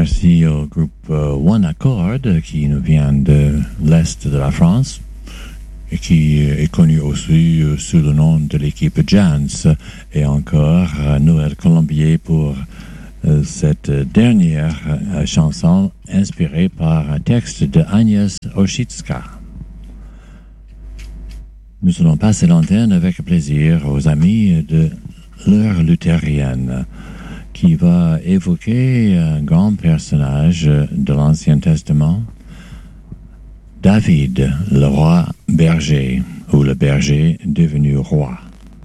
Merci au groupe One Accord qui nous vient de l'Est de la France et qui est connu aussi sous le nom de l'équipe Jans. Et encore Noël Colombier pour cette dernière chanson inspirée par un texte de Agnès Oshitska. Nous allons passer l'antenne avec plaisir aux amis de l'heure luthérienne qui va évoquer un grand personnage de l'Ancien Testament, David, le roi berger, ou le berger devenu roi.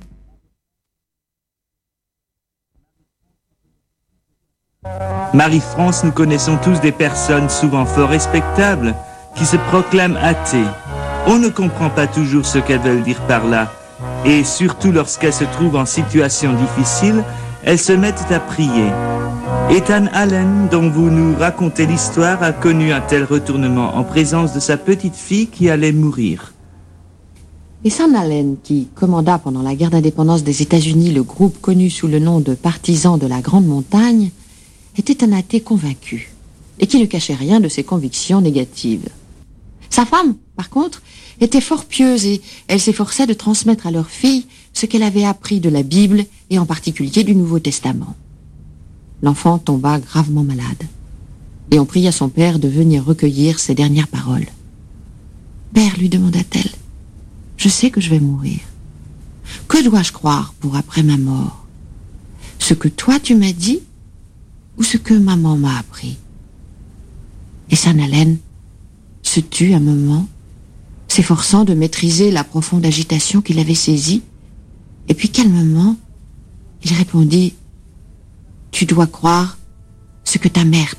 Marie-France, nous connaissons tous des personnes souvent fort respectables qui se proclament athées. On ne comprend pas toujours ce qu'elles veulent dire par là, et surtout lorsqu'elles se trouvent en situation difficile, elles se mettent à prier. Ethan Allen, dont vous nous racontez l'histoire, a connu un tel retournement en présence de sa petite fille qui allait mourir. Ethan Allen, qui commanda pendant la guerre d'indépendance des États-Unis le groupe connu sous le nom de Partisans de la Grande Montagne, était un athée convaincu et qui ne cachait rien de ses convictions négatives. Sa femme, par contre, était fort pieuse et elle s'efforçait de transmettre à leur fille ce qu'elle avait appris de la Bible et en particulier du Nouveau Testament. L'enfant tomba gravement malade et on pria son père de venir recueillir ses dernières paroles. « Père, lui demanda-t-elle, je sais que je vais mourir. Que dois-je croire pour après ma mort? Ce que toi tu m'as dit ou ce que maman m'a appris? » Ethan Allen se tut un moment, s'efforçant de maîtriser la profonde agitation qui l'avait saisi, et puis calmement, il répondit « Tu dois croire ce que ta mère t'a appris. »